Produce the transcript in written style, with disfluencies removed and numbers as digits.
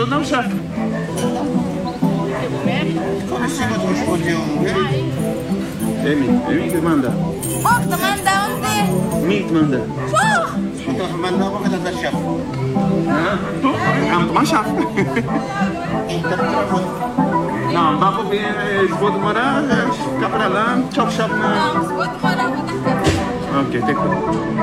vou dar um chá. Come si può scogliere? Emi que manda. Oh, teman daun deh. Mi que manda. Oh, Ito, mandavo ka sa shop. Tu? Vamos tomar chá. Tapos, Não, vamos ver, vou demorar, ficar pra lá, chop chop na... sebut mana kita. Ok, tem que...